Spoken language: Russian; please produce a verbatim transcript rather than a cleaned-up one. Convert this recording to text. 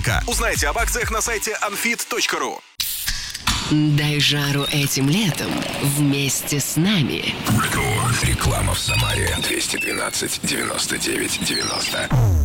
подарка. Узнайте об акциях на сайте анфит точка ру. Дай жару этим летом вместе с нами. Реклама в Самаре двести двенадцать девяносто девять девяносто.